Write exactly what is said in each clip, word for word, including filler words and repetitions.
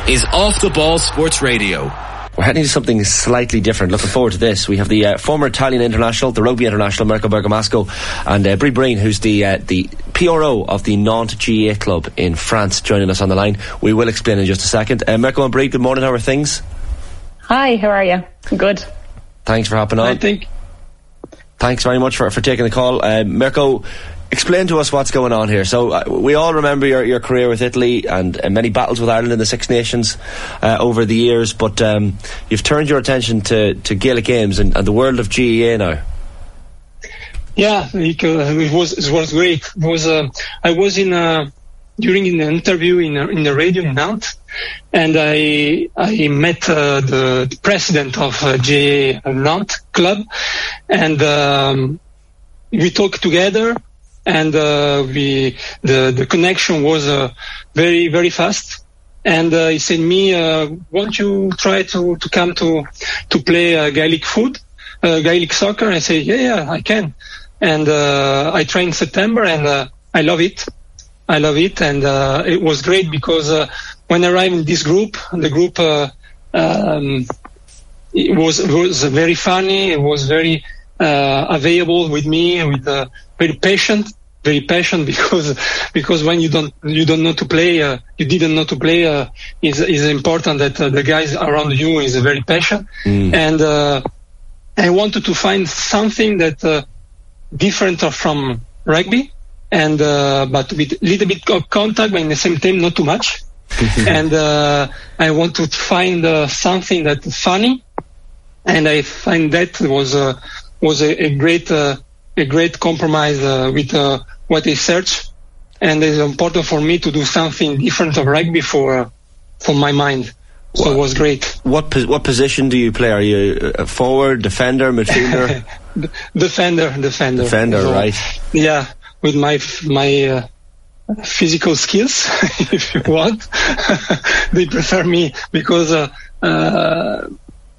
is Off the Ball Sports Radio. We're heading to something slightly different. Looking forward to this. We have the uh, former Italian international, the rugby international, Mirko Bergamasco, and uh, Brí Breen, who's the uh, the P R O of the Nantes G A A club in France, joining us on the line. We will explain in just a second. Uh, Mirko and Brí, good morning. How are things? Hi, how are you? Good. Thanks for hopping on. I think. Thanks very much for, for taking the call. Uh, Mirko, explain to us what's going on here. So uh, we all remember your, your career with Italy and uh, many battles with Ireland in the Six Nations uh, over the years, but um, you've turned your attention to, to Gaelic Games and, and the world of G A A now. Yeah, it, uh, it was it was great. It was uh, I was in a, during an interview in a, in the radio in Nantes, and I I met uh, the president of uh, G A A Nantes club, and um, we talked together. And uh, we the the connection was uh, very very fast. And uh, he said me, uh, won't you try to, to come to to play uh, Gaelic foot, uh, Gaelic soccer? I say yeah yeah I can. And uh, I trained in September, and uh, I love it. I love it, and uh, it was great because uh, when I arrived in this group, the group uh, um, it was it was very funny. It was very uh, available with me, with uh, very patient. Very patient because because when you don't you don't know to play, uh, you didn't know to play. Uh, is is important that uh, the guys around you is very patient, mm. and uh, I wanted to find something that uh, different from rugby, and uh, but with a little bit of contact, but in the same time not too much. And uh, I want to find uh, something that's funny, and I find that was uh, was a, a great. Uh, a great compromise uh, with uh, what I search, and it's important for me to do something different of rugby for uh, for my mind. So what, it was great. What po- what position do you play? Are you a forward, defender, midfielder? defender, defender. Defender, so, right? Yeah, with my my uh, physical skills, if you want. They prefer me because uh, uh,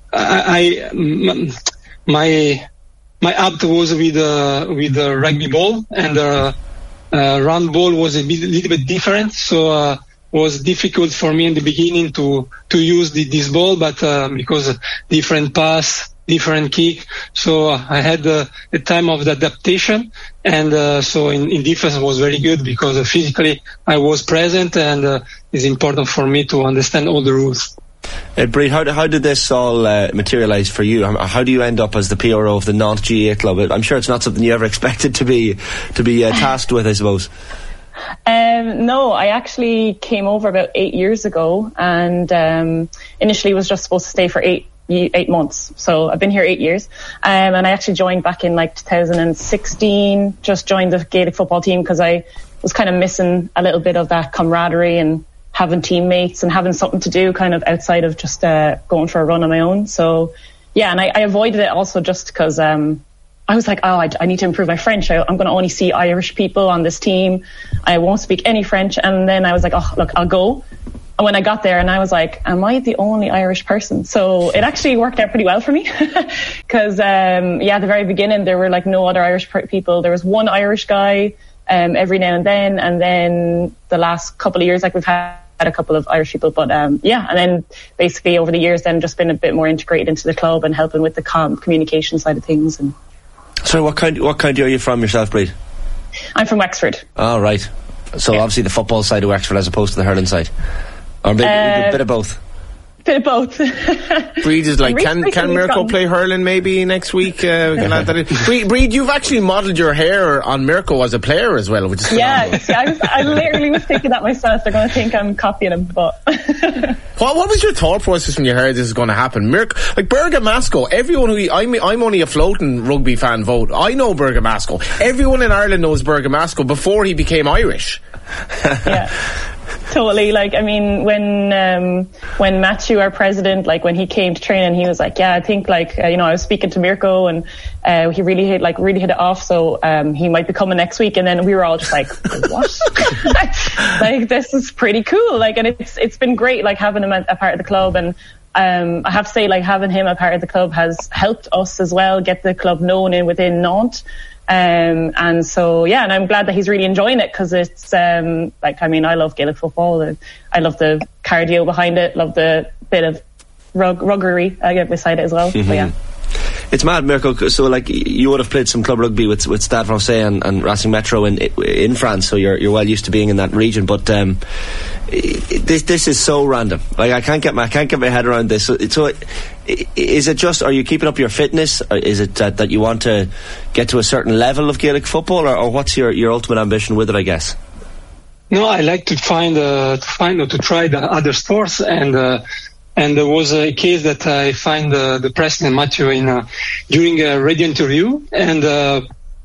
I, I my. My apt was with uh, with the rugby ball, and uh, uh, round ball was a bit, little bit different. So uh, was difficult for me in the beginning to to use the, this ball, but uh, because different pass, different kick, so I had uh, a time of the adaptation, and uh, so in, in defense was very good because uh, physically I was present, and uh, it's important for me to understand all the rules. Uh, Brí, how, how did this all uh, materialise for you? How do you end up as the P R O of the Nantes G A A club? I'm sure it's not something you ever expected to be to be uh, tasked with, I suppose. Um, no, I actually came over about eight years ago, and um, initially was just supposed to stay for eight eight months. So I've been here eight years, um, and I actually joined back in like two thousand sixteen. Just joined the Gaelic football team because I was kind of missing a little bit of that camaraderie and having teammates and having something to do kind of outside of just uh, going for a run on my own. So yeah, and I, I avoided it also just because um, I was like, oh, I, I need to improve my French. I, I'm going to only see Irish people on this team. I won't speak any French. And then I was like, oh, look, I'll go. And when I got there, and I was like, am I the only Irish person? So it actually worked out pretty well for me because um, yeah, at the very beginning, there were like no other Irish people. There was one Irish guy um, every now and then. And then the last couple of years, like we've had a couple of Irish people, but um, yeah, and then basically over the years then just been a bit more integrated into the club and helping with the com- communication side of things. And so what kind what county are you from yourself, Brí? I'm from Wexford. Oh, right. So yeah. Obviously the football side of Wexford as opposed to the hurling side, or maybe uh, a bit of both. Bit of both. Breed is like, can can Mirko play hurling maybe next week? Uh, we can add that in. Breed, Breed, you've actually modelled your hair on Mirko as a player as well, which is yeah. See, I was, I literally was thinking that myself. They're going to think I'm copying him, but. what what was your thought process when you heard this is going to happen? Mirko, like Bergamasco, everyone who I'm I'm only a floating rugby fan vote. I know Bergamasco. Everyone in Ireland knows Bergamasco before he became Irish. Yeah. Totally. Like, I mean, when um, when Matthew, our president, like when he came to training, he was like, yeah, I think like, uh, you know, I was speaking to Mirko and uh, he really hit, like really hit it off. So um, he might be coming next week. And then we were all just like, what? Like, this is pretty cool. Like, and it's it's been great, like having him a, a part of the club. And um, I have to say, like having him a part of the club has helped us as well get the club known in within Nantes. Um, and so, yeah, and I'm glad that he's really enjoying it because it's, um, like, I mean, I love Gaelic football. I love the cardio behind it. Love the bit of rug- ruggery I get beside it as well. Mm-hmm. So yeah. It's mad, Mirko. So, like, you would have played some club rugby with with Stade Francais and, and Racing Metro in in France, so you're you're well used to being in that region. But um, this this is so random. Like, I can't get my I can't get my head around this. So, so is it just? Are you keeping up your fitness? Or is it that, that you want to get to a certain level of Gaelic football, or, or what's your, your ultimate ambition with it? I guess. No, I like to find uh, to find or to try the other sports and. Uh, And there was a case that I find uh, the President Matthew in uh, during a radio interview, and uh,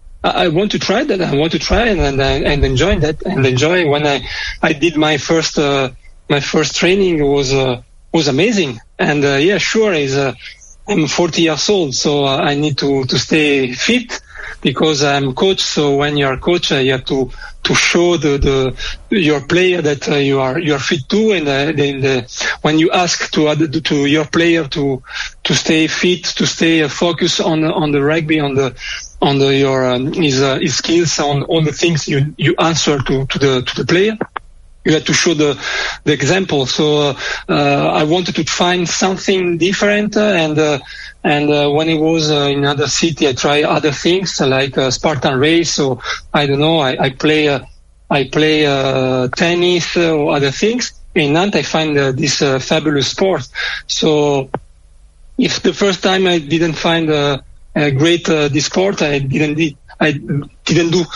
I want to try that. I want to try and and, and enjoy that and enjoy. When I, I did my first uh, my first training was uh, was amazing. And uh, yeah, sure, is uh, I'm forty years old, so uh, I need to to stay fit because I'm coach. So when you're a coach, uh, you have to. to show the, the your player that uh, you are you are fit too, and uh, then the, when you ask to other, to your player to to stay fit, to stay uh, focused on on the rugby, on the on the your um, his uh, his skills, on all the things you you answer to to the to the player. You have to show the the example. So uh, uh, I wanted to find something different, uh, and uh, and uh, when it was uh, in another city, I try other things like uh, Spartan race. So I don't know. I, I play uh, I play uh, tennis uh, or other things. In Nantes, I find uh, this uh, fabulous sport. So if the first time I didn't find uh, a great uh, this sport, I didn't I didn't do.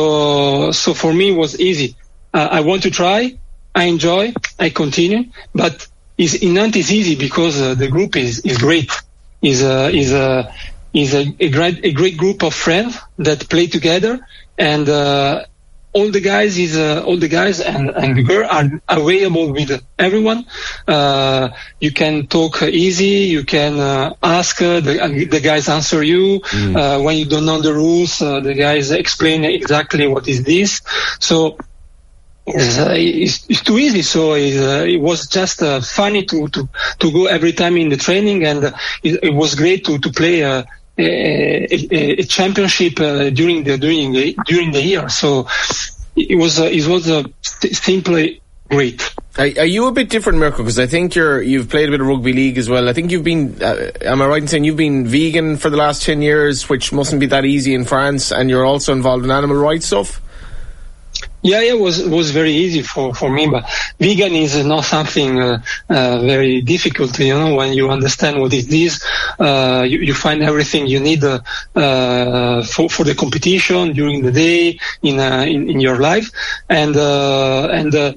So so for me it was easy. Uh, I want to try, I enjoy, I continue, but is in Nantes is easy because uh, the group is, is great. Is a is a is a, a great a great group of friends that play together, and uh, all the guys is uh, all the guys and and the girl are available with everyone. Uh, you can talk easy. You can uh, ask uh, the uh, the guys answer you mm. uh, when you don't know the rules. Uh, the guys explain exactly what is this. So. It's, uh, it's, it's too easy, so it's, uh, it was just uh, funny to, to, to go every time in the training, and uh, it, it was great to to play uh, a, a, a championship uh, during the during the during the year. So it was uh, it was uh, simply great. Are, are you a bit different, Mirko? Because I think you're you've played a bit of rugby league as well. I think you've been. Uh, am I right in saying you've been vegan for the last ten years, which mustn't be that easy in France, and you're also involved in animal rights stuff? Yeah, yeah, it was it was very easy for, for me, but vegan is not something uh, uh, very difficult. You know, when you understand what it is, uh, you, you find everything you need uh, uh, for for the competition during the day in uh, in, in your life, and uh, and uh,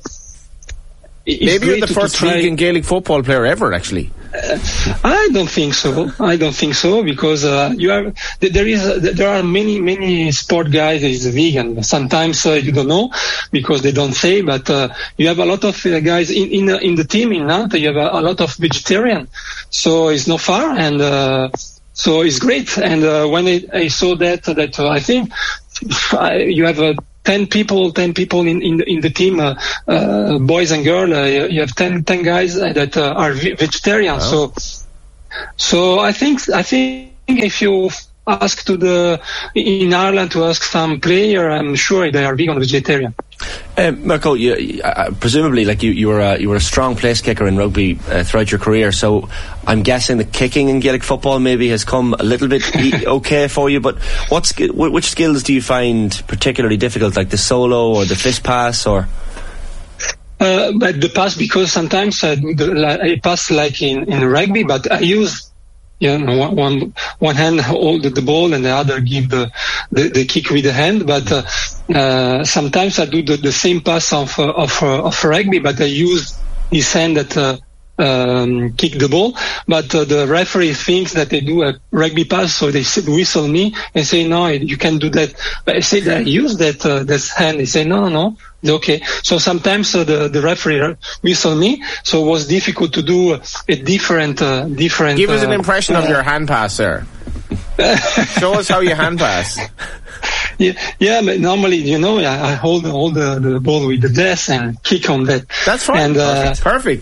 maybe you're the first vegan Gaelic football player ever, actually. Uh, I don't think so. I don't think so because uh, you have there is uh, there are many many sport guys that is vegan. Sometimes uh, you don't know because they don't say, but uh, you have a lot of uh, guys in in, uh, in the team in Nantes. You have a, a lot of vegetarian, so it's not far, and uh, so it's great. And uh, when I, I saw that, that uh, I think I, you have a. Ten people, ten people in in, in the team, uh, uh, boys and girls. Uh, you have ten, ten guys that uh, are vegetarian. Wow. So, so I think I think if you ask to the in Ireland to ask some player, I'm sure they are vegan or vegetarian. Um, Mirko, you, uh, presumably, like you, you were a, you were a strong place kicker in rugby uh, throughout your career. So I'm guessing the kicking in Gaelic football maybe has come a little bit e- okay for you. But what sk- which skills do you find particularly difficult, like the solo or the fist pass, or? Uh, but the pass, because sometimes uh, the, I pass like in, in rugby, but I use. Yeah, one, one one hand hold the ball and the other give the, the, the kick with the hand. But uh, uh, sometimes I do the, the same pass of uh, of uh, of rugby, but I use this hand that uh, um, kick the ball. But uh, the referee thinks that they do a rugby pass, so they whistle me and say, "No, you can't do that." But I say that I use that uh, that hand. They say, "No, no, no." Okay, so sometimes uh, the the referee whistle me, so it was difficult to do a, a different uh, different. Give us an uh, impression uh, of your hand pass, sir. Show us how you hand pass. Yeah, yeah. But normally, you know, I, I hold hold the, the ball with the desk and kick on that. That's fine. And, uh, perfect. perfect.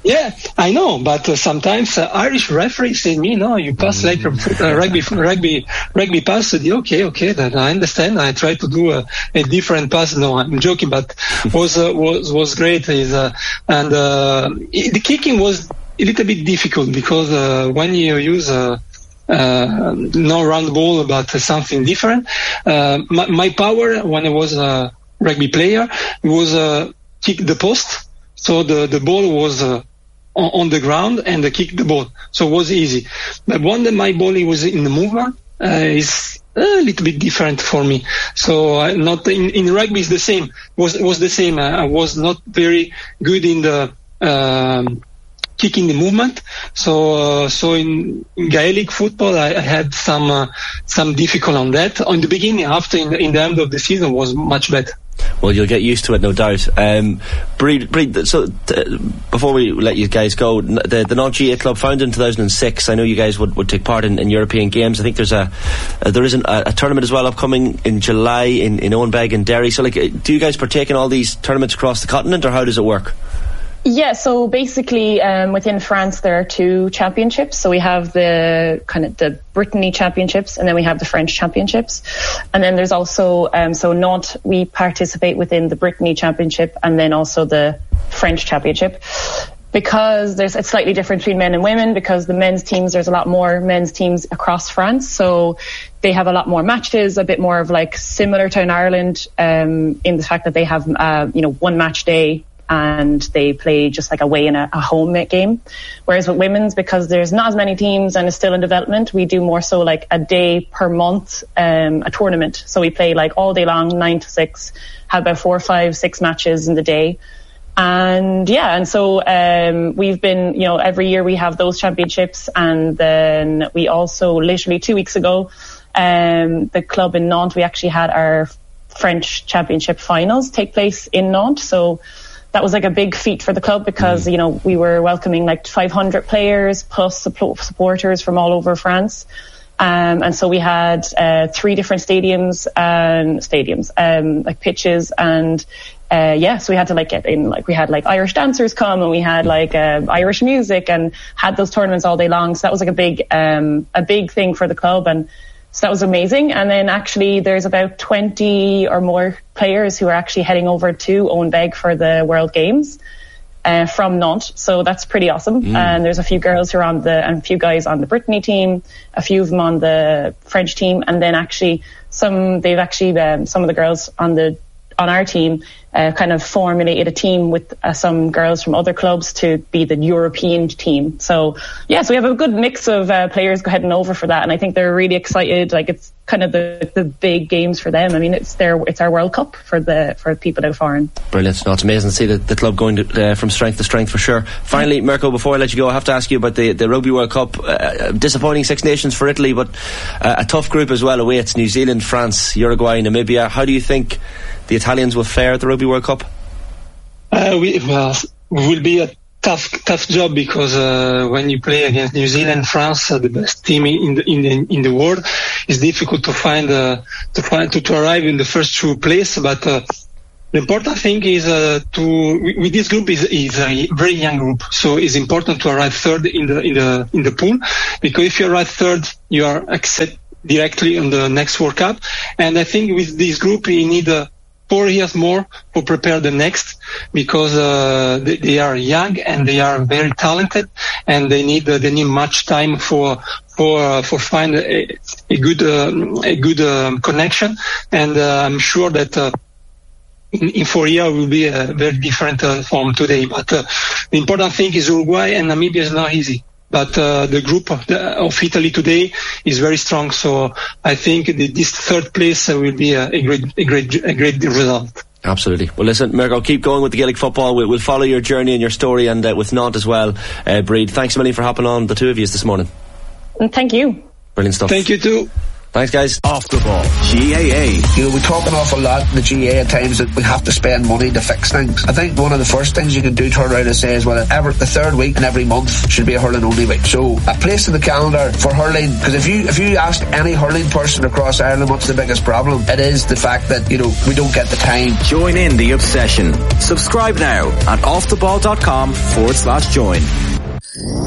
Yeah, I know, but uh, sometimes uh, Irish referees say me, no, you pass like a uh, rugby, rugby, rugby pass. Okay, okay, then I understand. I try to do a, a different pass. No, I'm joking, but was uh, was was great. Is uh, and uh, the kicking was a little bit difficult because uh, when you use a uh, uh, no round ball, but uh, something different. Uh, my, my power when I was a rugby player was uh, kick the post. So the, the ball was uh, on, on the ground and I kicked the ball. So it was easy. But when my ball was in the movement, uh, is a little bit different for me. So uh, not in, in rugby is the same. Was was the same. I was not very good in the um, kicking the movement. So uh, so in, in Gaelic football, I, I had some uh, some difficulty on that. On the beginning, after in the, in the end of the season, was much better. Well, you'll get used to it, no doubt. Um, Breed, Breed, so uh, before we let you guys go, the, the Nantes G A Club founded in two thousand six. I know you guys would, would take part in, in European games. I think there's a uh, there is an, a, a tournament as well upcoming in July in, in Owenbeg and Derry. So, like, do you guys partake in all these tournaments across the continent, or how does it work? Yeah, so basically um, within France there are two championships. So we have the kind of the Brittany championships and then we have the French championships. And then there's also, um, so Nantes, we participate within the Brittany championship and then also the French championship. Because there's it's slightly different between men and women, because the men's teams, there's a lot more men's teams across France. So they have a lot more matches, a bit more of like similar to in Ireland um, in the fact that they have, uh, you know, one match day. And they play just like away in a, a home game. Whereas with women's, because there's not as many teams and it's still in development, we do more so like a day per month, um, a tournament. So we play like all day long, nine to six, have about four, five, six matches in the day. And yeah, and so um, we've been, you know, every year we have those championships. And then we also, literally two weeks ago, um, the club in Nantes, we actually had our French championship finals take place in Nantes. So that was like a big feat for the club because, mm. you know, we were welcoming like five hundred players plus supporters from all over France. Um, and so we had uh, three different stadiums and stadiums, um, like pitches. And uh, yeah, so we had to like get in, like we had like Irish dancers come and we had like uh, Irish music and had those tournaments all day long. So that was like a big, um, a big thing for the club. And so that was amazing. And then actually there's about twenty or more players who are actually heading over to Owenbeg for the World Games uh, from Nantes. So that's pretty awesome. Mm. And there's a few girls who are on the, and a few guys on the Brittany team, a few of them on the French team. And then actually some, they've actually, um, some of the girls on the, on our team uh, kind of formulated a team with uh, some girls from other clubs to be the European team. So yeah, so we have a good mix of uh, players heading over for that, and I think they're really excited. Like it's kind of the, the big games for them. I mean, it's their it's our World Cup for the for people out of foreign. Brilliant! No, it's amazing to see the, the club going to, uh, from strength to strength for sure. Finally, Mirko, before I let you go, I have to ask you about the, the Rugby World Cup. Uh, disappointing Six Nations for Italy, but uh, a tough group as well awaits: New Zealand, France, Uruguay, Namibia. How do you think the Italians will fare at the Rugby World Cup? Uh, we, well, it will be a tough, tough job because uh, when you play against New Zealand, France, uh, the best team in the in the in the world, it's difficult to find uh, to find to, to arrive in the first two place. But uh, the important thing is uh, to with this group is is a very young group, so it's important to arrive third in the in the in the pool, because if you arrive third, you are accepted directly on the next World Cup. And I think with this group, you need a four years more to prepare the next, because uh, they, they are young and they are very talented, and they need uh, they need much time for for uh, for find a, a good uh, a good um, connection. And uh, I'm sure that uh, in, in four years will be a very different uh, from today. But uh, the important thing is Uruguay and Namibia is not easy. But uh, the group of, the, of Italy today is very strong, so I think the, this third place uh, will be a, a great, a great, a great result. Absolutely. Well, listen, Mirko, keep going with the Gaelic football. We'll, we'll follow your journey and your story, and uh, with Nantes as well. Uh, Breed, thanks a million for hopping on, the two of you this morning. And thank you. Brilliant stuff. Thank you too. Thanks, guys. Off the Ball, G A A. You know, we talk an awful lot in the G A A at times that we have to spend money to fix things. I think one of the first things you can do, turn around and say, is well, every, the third week in every month should be a hurling only week. So a place in the calendar for hurling, because if you if you ask any hurling person across Ireland what's the biggest problem, it is the fact that, you know, we don't get the time. Join in the obsession. Subscribe now at offtheball.com forward slash join.